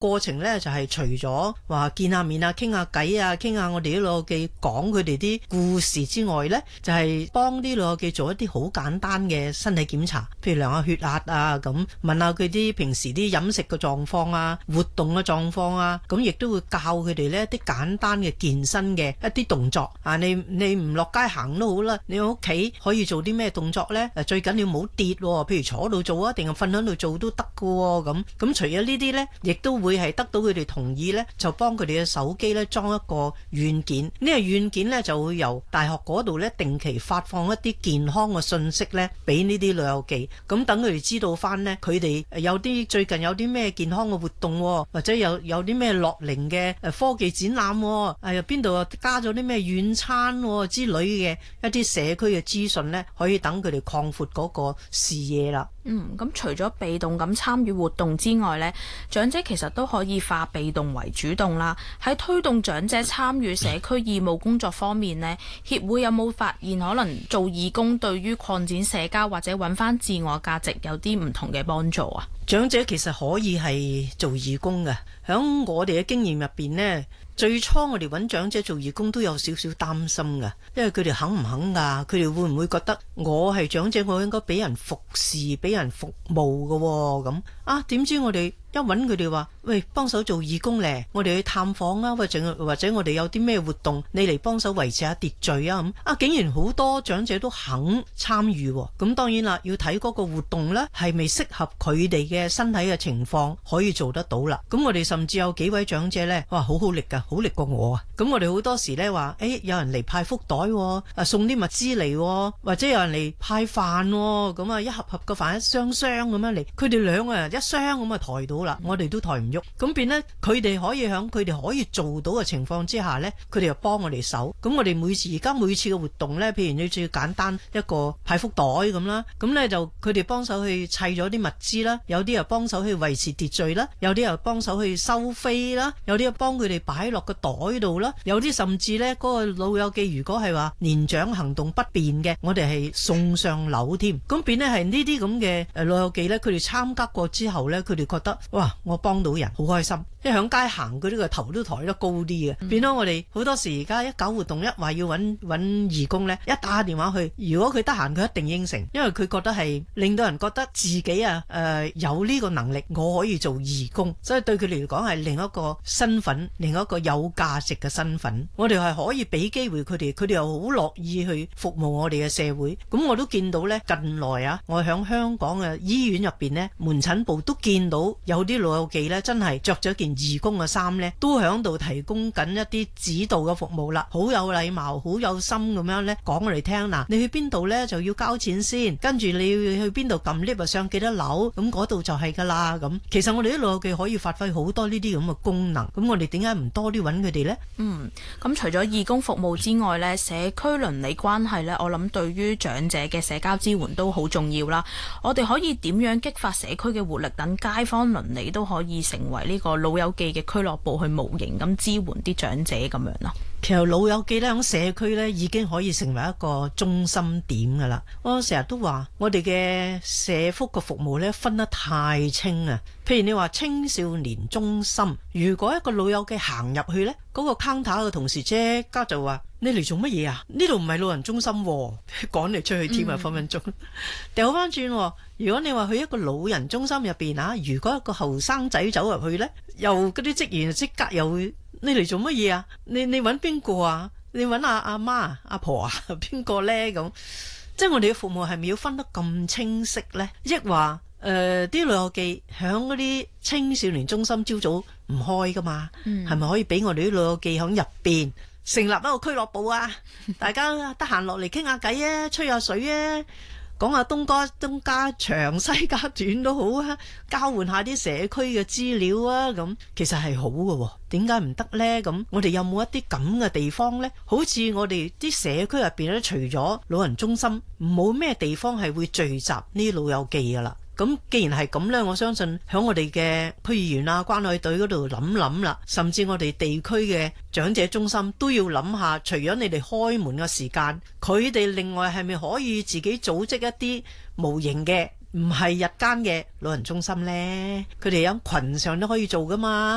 過程咧就係除咗話見下面啊、傾下偈啊、傾下我哋啲老友記講佢哋啲故事之外咧，就係幫啲老友記做一啲好簡單嘅身體檢查，譬如量下血壓啊，咁問下佢啲平時啲飲食嘅狀況啊、活動嘅狀況啊，咁亦都會教佢哋呢一啲簡單嘅健身嘅一啲動作啊。你唔落街行都好啦，你喺屋企可以做啲咩動作呢？最緊要唔好跌，譬如坐度做啊，定係瞓喺度做都得㗎喎。咁除咗呢啲呢，亦都會係得到佢哋同意呢，就幫佢哋嘅手機呢裝一個軟件。呢個軟件呢，就會由大學嗰度呢定期發放一啲健康嘅信息呢俾呢啲老友記。咁等佢哋知道翻呢，佢哋最近有啲咩健康嘅活動，或者有啲咩樂齡嘅科技展覽，邊度加咗啲咩軟餐之類嘅一啲社區嘅資訊呢，可以等佢哋擴闊嗰個視野啦。 咁除咗被動咁參與活動之外呢，長者其實都可以化被動為主動啦。喺推動長者參與社區義務工作方面呢，協會有冇發現可能做義工對於擴展社交或者揾翻自我價值有啲唔同嘅幫助啊？ 長者其實可以係做義工嘅，響我哋嘅經驗入邊呢，最初我哋揾長者做義工都有少少擔心噶，因為佢哋肯唔肯噶？佢哋會唔會覺得我係長者，我應該俾人服侍、俾人服務噶咁啊？點知我哋一揾佢哋話，喂，幫手做義工咧，我哋去探訪啊，或者我哋有啲咩活動，你嚟幫手維持下秩序啊咁啊！竟然好多長者都肯參與，咁當然啦，要睇嗰個活動呢係咪適合佢哋嘅身體嘅情況，可以做得到啦。咁我哋甚至有幾位長者呢，哇，好好力噶，好力過我啊！咁我哋好多時呢話，有人嚟派福袋，送啲物資嚟，或者有人嚟派飯，咁啊一盒盒個飯一箱箱咁樣嚟，佢哋兩個人一箱咁啊抬到啦，我哋都抬唔喐，咁變呢，佢哋可以響佢哋可以做到嘅情況之下呢，佢哋又幫我哋手。咁我哋每次嘅活動呢，譬如你最簡單一個派福袋咁啦，咁呢就佢哋幫手去砌咗啲物資啦，有啲又幫手去維持秩序啦，有啲又幫手去收飛啦，有啲又幫佢哋擺落個袋度啦，有啲甚至呢，嗰個老友記如果係話年長行動不便嘅，我哋係送上樓添。咁變呢係呢啲咁嘅老友記呢，佢哋參加過之後呢，佢哋覺得哇，我幫到人好開心，因為響街行佢呢個頭都抬得高啲嘅。變咗我哋好多時而家一搞活動，一話要揾義工呢，一打電話去，如果佢得閒佢一定應承，因為佢覺得係令到人覺得自己有呢個能力，我可以做義工，所以對佢哋嚟講係另一個身份，另一個有價值嘅身份。我哋係可以俾機會佢哋，佢哋又好樂意去服務我哋嘅社會。咁我都見到呢，近來啊，我響香港嘅醫院入邊呢，門診部都見到有啲老友記呢，真係着咗件義工嘅衫呢，都響度提供緊一啲指導嘅服務啦，好有禮貌，好有心咁樣呢，講我哋聽嗱，你去邊度呢就要交錢先，跟住你要去邊度撳 lift 上幾多樓，咁嗰度就係噶啦。咁其實我哋啲老友記可以發揮好多呢啲咁嘅功能，咁我哋點解唔多啲揾佢哋呢？ 咁除咗義工服務之外呢，社區鄰里關係呢，我諗對於長者嘅社交支援都好重要啦。我哋可以點樣激發社區嘅活力，等街坊鄰里都可以成為呢個老友記嘅俱樂部，去無形咁支援啲長者咁樣啦。 其實老友記咧喺社區咧已經可以成為一個中心點噶啦。我成日都話我哋嘅社福嘅服務咧分得太清啊。譬如你話青少年中心，如果一個老友記行入去咧，嗰個 counter 嘅同事即刻就話：你嚟做乜嘢啊？呢度唔係老人中心喎，趕你出去添啊！分分鐘掉翻轉。如果你話去一個老人中心入邊啊，如果一個後生仔走入去咧，又嗰啲職員即刻又會：你嚟做乜嘢啊？你揾邊個啊？你揾阿媽阿婆啊？邊個呢？咁即係我哋嘅服務係咪要分得咁清晰呢？抑或啲老友記響嗰啲青少年中心朝早唔開噶嘛？係咪可以俾我哋啲老友記響入邊成立一個俱樂部啊？大家得閒落嚟傾下偈啊，吹下水啊，講下東家長西家短都好啊，交換下啲社區嘅資料啊，咁其實係好嘅。點解唔得呢？咁我哋有冇一啲咁嘅地方呢？好似我哋啲社區入邊咧，除咗老人中心，冇咩地方係會聚集呢啲老友記噶啦。咁既然係咁呢，我相信喺我哋嘅區議員啊、關愛隊嗰度諗啦，甚至我哋地區嘅長者中心都要諗下，除咗你哋開門嘅時間，佢哋另外係咪可以自己組織一啲無形嘅，唔係日間嘅老人中心呢？佢哋喺群上都可以做噶嘛。